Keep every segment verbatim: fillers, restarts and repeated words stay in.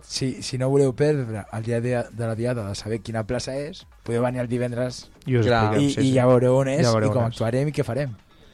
si, si no voleu perdre el dia de, de la diada de saber quina plaça és, podeu venir el divendres i, us Clar, expliquem, i, sí, i sí. ja veureu on és Ja i veureu com on és. actuarem i què farem.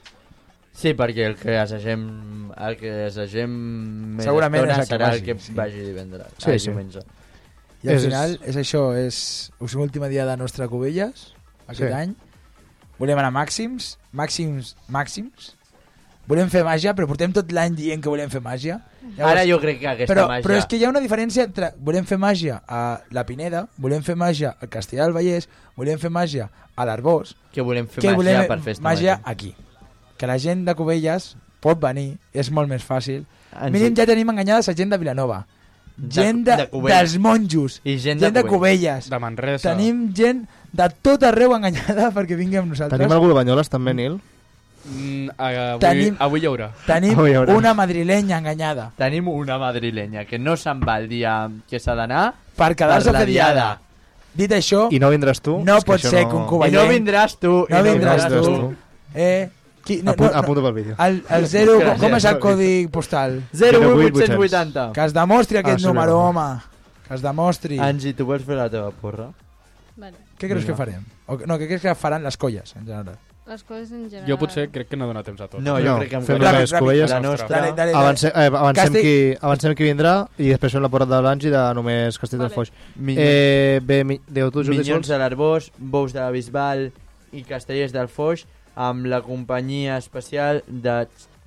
Sí, perquè el que assagem, el que assagem més Segurament estona és el que serà vagi, el que sí. vagi divendres. Sí, ai, sí. diumenge. I al És- final és això, és l'última dia de nostra Cubelles aquest Sí. any. Volem anar màxims, màxims, màxims. Volem fer màgia, però portem tot l'any dient que volem fer màgia. Ara jo crec que aquesta però, màgia... però és que hi ha una diferència entre volem fer màgia a la Pineda, volem fer màgia al Castellà del Vallès, volem fer màgia a l'Arbós, que volem fer que màgia volem per festa màgia major. aquí. Que la gent de Cubelles pot venir, és molt més fàcil. Ens- Mínim ja tenim enganyada la gent de Vilanova, gent de, de Cubelles. dels monjos, I gent, gent de de Cubelles. Cubelles. De Manresa. Tenim gent de tot arreu enganyada perquè vingui amb nosaltres. Tenim algú de Banyoles també, Nil? Mm, avui, Tenim- avui hi haurà. Tenim Avui hi haurà. una madrilenya enganyada Tenim una madrilenya que no se'n va el dia que s'ha d'anar per quedar-se per a la fer diada. Dit això, I no vindràs tu? no És que pot això ser no... que un I covellenc... no vindràs tu. i No vindràs vindràs tu. tu. Eh, qui, no, Apunt, no, no, apunto pel vídeo. el, el zero, com, com és el Gràcies. codi postal? zero zero vuit vuit vuit vuitanta. Que es demostri Ah, aquest sí, número, no. home. Que es demostri. Angie, tu vols fer la teva porra? Vale. Què creus Vinga. que farem? O, no, què creus que faran les colles, en general? Les coses en general... Jo potser crec que no dona temps a tot. No, jo No, crec que em fem quedarà- només Cubelles. La Dale, nostra... Dale, dale, dale. Avancem, eh, avancem, Castell- qui, avancem qui vindrà i després fem la porra de l'Angi de només Castell Vale. del Foix. Minyons, Eh, bé, mi, Déu, tu, Jordi, Minyons sols? de l'Arbós, Bous de la Bisbal i Castellers del Foix amb la companyia especial de...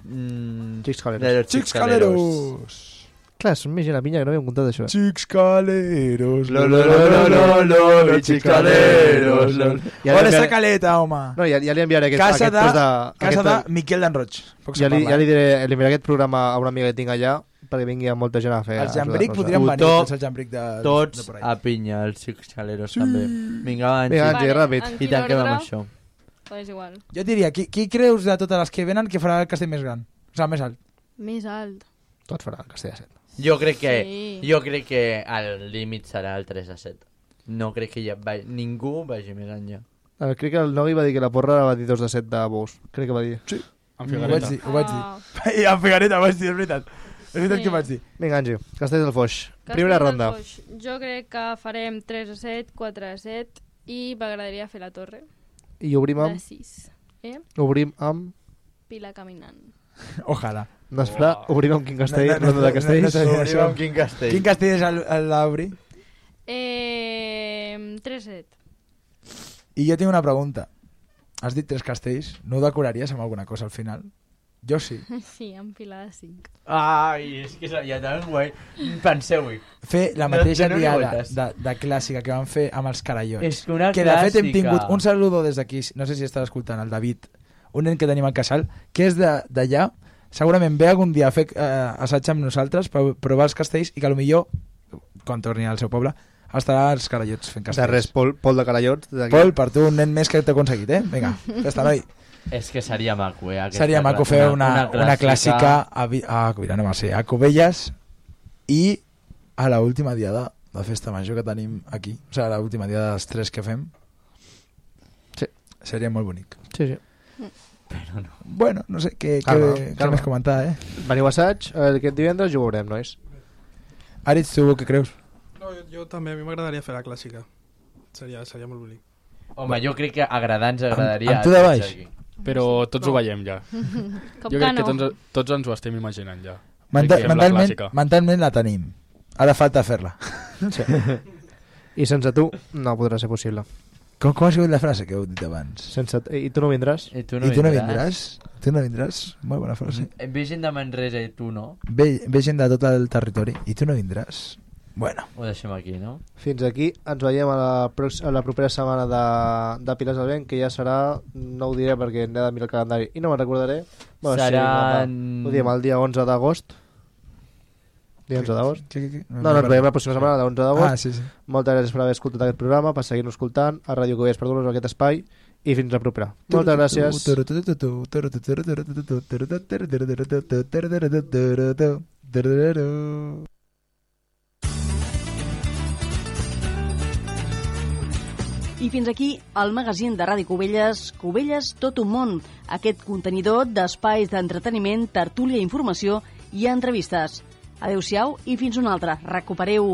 Mm, Xics Caleros. de los Xics Caleros. Clar, són més gent a Pinya que no havíem comptat això. Xics Caleros. Lo, lo, lo, lo, lo, lo, los Xics Caleros, lo. Ja Hola, li esa enviaré, caleta, home. no, ja, ja li enviaré aquest, Casa aquest de- post de... Casa aquest, de Miquel d'Enroig. Poc ja, se'n li, parla, ja li eh? diré, li enviaré aquest programa a una amiga que tinc allà perquè vingui amb molta gent a fer... Els a Jambric ajudar-nos a- podrien venir, Tot- tots els Jambric de, de, Tots de por ahí. a pinya, els Xics Caleros també. Vinga, va, Vinga, Angie. Angie, ràpid. en I quin tanquem ordre? amb això. Pues és igual. Jo et diria, qui, qui creus de totes les que venen que farà el castell més gran? O sigui, més alt. Més alt. Tot farà el Castell de set. Jo crec que Sí. jo crec que el límit serà el tres a set. No crec que ja va, ningú vagi més enllà. A veure, crec que el Nogui va dir que la porra va dir dos de set de Bous. Crec que va dir. Sí. Amb Ho vaig Figuereta. dir, ho vaig dir. Ah, I amb Figareta vaig dir, és veritat. És veritat Sí. que vaig dir. Vinga, Angie, Castell del Foix. Castell Primera del ronda. Foix. Jo crec que farem tres a set, quatre a set i m'agradaria fer la torre. I obrim De amb... sis. Eh? Obrim amb... Pila caminant. Ojalà. Després, obrim amb quin castell, No, no, no, ronda de no, castells. no, no, no, Obrim amb quin castell. Quin castell és el, el d'Auri? Eh, tres a set. I jo tinc una pregunta. Has dit tres castells, no ho decoraries amb alguna cosa al final? Jo sí. Sí, amb pila de cinc. Ai, és que seria tan guai. Penseu-hi. Fer la No, mateixa no, no diada vueltes. de, de clàssica que vam fer amb els carallots. És que una que de fet hem clàssica. tingut un saludo des d'aquí, no sé si estàs escoltant, el David, un nen que tenim al casal, que és de- d'allà, segurament ve algun dia a fer eh, assaig amb nosaltres per provar els castells i que potser, quan torni al seu poble, estarà als carallots fent De castells. res, Pol, Pol de Carallots. des d'aquí. Pol, per tu un nen més que t'he aconseguit, eh? Vinga, ja està, noi. És que seria maco, eh? aquesta Seria maco clàssica. fer una, una clàssica a, Vi- a, a, no, sí, a Cubelles i a l'última diada de festa major que tenim aquí, o sigui, l'última diada dels tres que fem. Sí. Seria molt bonic. Sí, sí. Però no. Bueno, no sé, què, Calma, què, què calma. més comentar, eh? Veniu a assaig, eh, aquest divendres i ho veurem, nois. Aritz, tu què creus? No, jo, jo també, a mi m'agradaria fer la clàssica. Seria, seria molt bonic. Home, jo crec que agradar ens agradaria. amb tu de a tots baix? aquí. Però tots ho veiem ja. Com Jo que crec que no? tots, tots ens ho estem imaginant ja. Mental, Fem la mentalment, clàssica. mentalment la tenim. Ara falta fer-la. Sí. I sense tu no podrà ser possible. Com, com ha sigut la frase que heu dit abans? Sense t- I tu no vindràs? I tu I tu no vindràs? Tu no vindràs? Molt bona frase. Ve gent de Manresa i tu no? Ve, ve gent de tot el territori i tu no vindràs? Bueno. Ho deixem aquí, no? Fins aquí, ens veiem a la, prox- a la propera setmana de, de Piles del Vent, que ja serà, no ho diré perquè n'he de mirar el calendari i no me'n recordaré. Bueno, Seran- sí, ho diem el dia onze d'agost. Dia onze d'agost. Què, què, què? No, no, ens veiem la pròxima setmana, l'onze d'agost. Ah, sí, sí. Moltes gràcies per haver escoltat aquest programa, per seguir-nos escoltant a Ràdio Cubelles, per donar-nos aquest espai i fins la propera. Moltes gràcies. I fins aquí el magazín de Ràdio Cubelles, Cubelles Tot un món, aquest contenidor d'espais d'entreteniment, tertúlia, informació i entrevistes. Adéu-siau i fins una altra. Recupereu